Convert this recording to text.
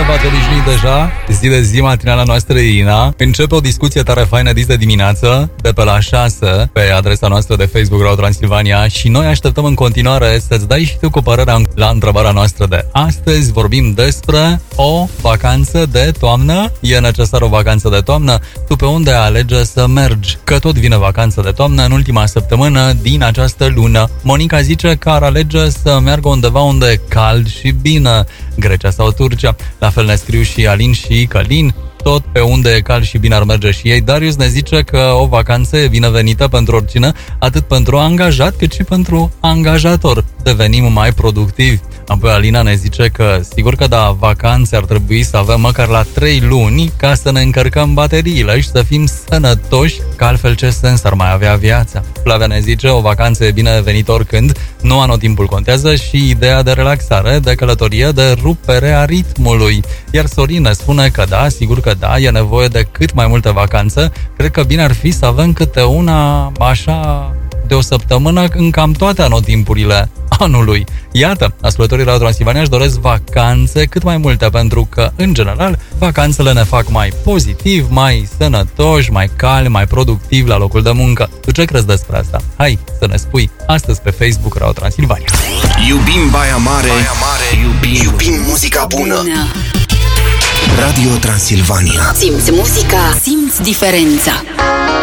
v-ați obișnuit deja, zi de zi matinala noastră Ina. Începe o discuție tare faină dis de dimineață, de pe la 6, pe adresa noastră de Facebook Radio Transilvania, și noi așteptăm în continuare să-ți dai și tu cu părerea la întrebarea noastră de astăzi. Vorbim despre o vacanță de toamnă. E necesară o vacanță de toamnă? Tu pe unde alege să mergi? Că tot vine vacanță de toamnă în ultima săptămână din această lună. Monica zice că ar alege să meargă undeva unde e cald și bine, Grecia sau Turcia. La fel ne scriu și Alin și Călin, tot pe unde e cald și bine ar merge și ei. Darius ne zice că o vacanță e binevenită pentru oricine, atât pentru angajat cât și pentru angajator. Devenim mai productivi. Apoi Alina ne zice că sigur că da, vacanțe ar trebui să avem măcar la 3 luni ca să ne încărcăm bateriile și să fim sănătoși, că altfel ce sens ar mai avea viața. Flavia ne zice o vacanță e binevenită oricând, nu anotimpul contează și ideea de relaxare, de călătorie, de rupere a ritmului. Iar Sorin ne spune că da, sigur că da, e nevoie de cât mai multe vacanțe. Cred că bine ar fi să avem câte una așa de o săptămână în cam toate anotimpurile anului. Iată, ascultătorii Radio Transilvania își doresc vacanțe cât mai multe, pentru că, în general, vacanțele ne fac mai pozitiv, mai sănătoși, mai calmi, mai productivi la locul de muncă. Tu ce crezi despre asta? Hai să ne spui astăzi pe Facebook Radio Transilvania. Iubim Baia Mare, iubim muzica bună. Radio Transilvania. Simți muzica, simți diferența.